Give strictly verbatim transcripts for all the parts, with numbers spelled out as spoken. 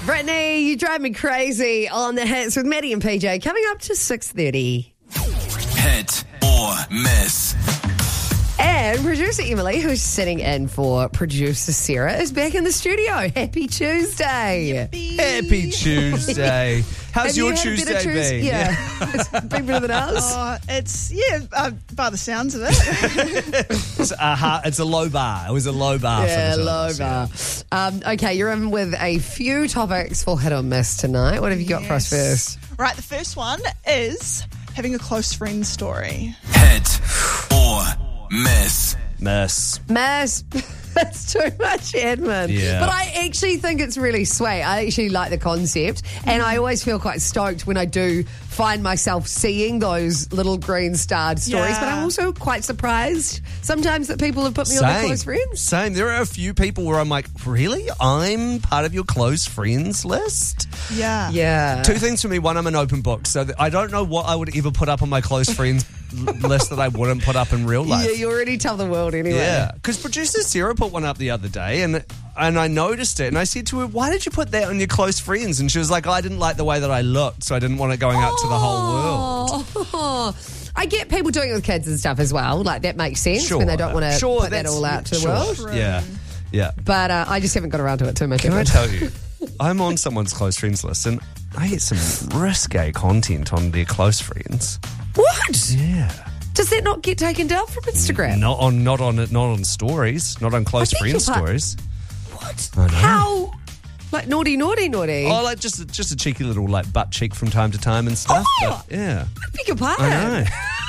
Brittany, you drive me crazy on the hits with Maddie and P J coming up to six thirty. Hit or miss. And producer Emily, who's sitting in for producer Sarah, is back in the studio. Happy Tuesday. Happy Tuesday. How's Have your you had a Tuesday better Tues- been? Yeah. It's been better than ours. Oh, it's, yeah, uh, by the sounds of it. It's, a hard, it's a low bar. It was a low bar Yeah, for the low times, bar. Um, okay, you're in with a few topics for hit or miss tonight. What have you got for us Yes. first? Right, the first one is having a close friend story. Hit or miss. Miss. Miss. That's too much admin. Yeah. But I actually think it's really sweet. I actually like the concept. And I always feel quite stoked when I do find myself seeing those little green starred stories. Yeah. But I'm also quite surprised sometimes that people have put me on their Same. close friends. Same. There are a few people where I'm like, really? I'm part of your close friends list? Yeah. Yeah. Two things for me. One, I'm an open book. So that I don't know what I would ever put up on my close friends l- list that I wouldn't put up in real life. Yeah, you already tell the world anyway. Yeah, because producer Sarah put one up the other day, and and I noticed it, and I said to her, "Why did you put that on your close friends?" And she was like, "I didn't like the way that I looked, so I didn't want it going out to the whole world." Oh, I get people doing it with kids and stuff as well. Like, that makes sense Sure, when they don't want to sure, put that that's- all out to the sure. world. Yeah, yeah. But uh, I just haven't got around to it too much. Can I tell you, I'm on someone's close friends list, and I get some risque content on their close friends. What? Yeah. Does that not get taken down from Instagram? Not on, not on, not on stories, not on close I think friends you're part- stories. What? I know. How? Like naughty, naughty, naughty? Oh, like just, just a cheeky little like butt cheek from time to time and stuff. Oh! But, yeah, I beg your pardon. I know.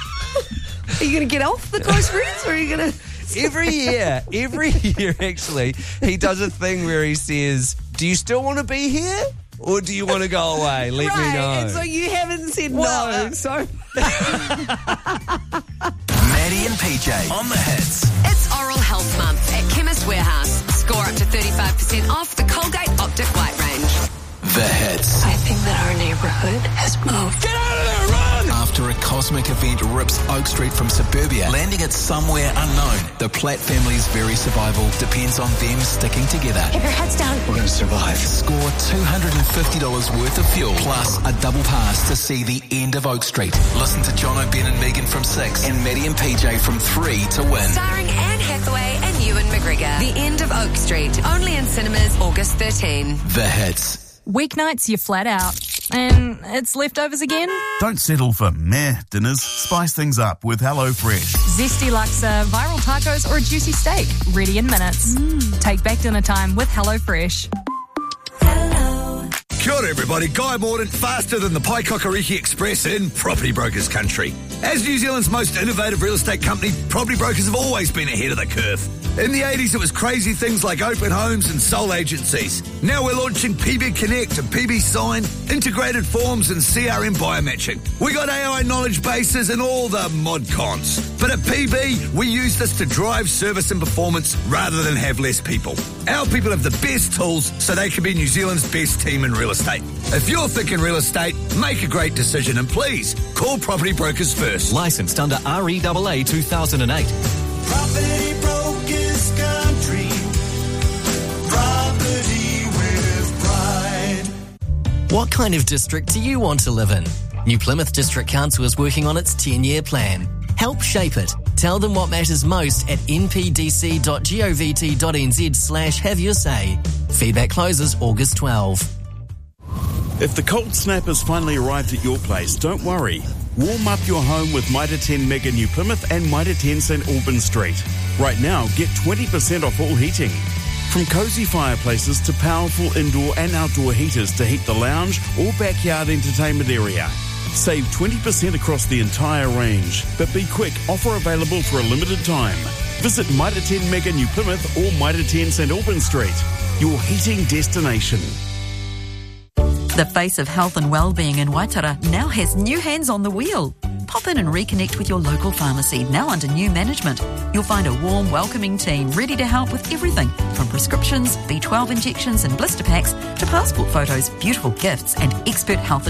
Are you going to get off the close friends or are you going to... Every year, every year, actually, he does a thing where he says, "Do you still want to be here, or do you want to go away? Let right, me know." and so you haven't said Well, no. uh, so Maddie and P J on the hits. It's Oral Health Month at Chemist Warehouse. Score up to thirty-five percent off the Colgate Optic White range. The hits. I think that our neighborhood has moved. Get out of there, run! After a cosmic event rips Oak Street from suburbia, landing it somewhere unknown, the Platt family's very survival depends on them sticking together. Keep your heads down. We're going to survive. Score two hundred fifty dollars worth of fuel, plus a double pass to see the end of Oak Street. Listen to John O'Ben and Megan from six and Maddie and P J from three to win. Starring Anne Hathaway and Ewan McGregor. The End of Oak Street. Only in cinemas August thirteenth. The hits. Weeknights, you're flat out. And it's leftovers again? Don't settle for meh dinners. Spice things up with HelloFresh. Zesty laksa, viral tacos, or a juicy steak. Ready in minutes. Take back dinner time with HelloFresh. Kia ora everybody, Guy Mordaunt, faster than the Pai Kokoriki Express in Property Brokers country. As New Zealand's most innovative real estate company, Property Brokers have always been ahead of the curve. In the eighties, it was crazy things like open homes and sole agencies. Now we're launching P B Connect and P B Sign, integrated forms and C R M biomatching. We got A I knowledge bases and all the mod cons. But at P B, we use this to drive service and performance rather than have less people. Our people have the best tools so they can be New Zealand's best team in real estate. If you're thinking real estate, make a great decision and please call Property Brokers first. Licensed under R E A A two thousand eight. Property Brokers Country. Property with pride. What kind of district do you want to live in? New Plymouth District Council is working on its ten-year plan. Help shape it. Tell them what matters most at npdc dot govt dot nz slash have your say. Feedback closes August twelfth. If the cold snap has finally arrived at your place, don't worry. Warm up your home with Mitre ten Mega New Plymouth and Mitre ten St Albans Street. Right now, get twenty percent off all heating. From cosy fireplaces to powerful indoor and outdoor heaters to heat the lounge or backyard entertainment area. Save twenty percent across the entire range. But be quick, offer available for a limited time. Visit Mitre ten Mega New Plymouth or Mitre ten St Albans Street. Your heating destination. The face of health and wellbeing in Waitara now has new hands on the wheel. Pop in and reconnect with your local pharmacy, now under new management. You'll find a warm, welcoming team ready to help with everything from prescriptions, B twelve injections and blister packs to passport photos, beautiful gifts and expert health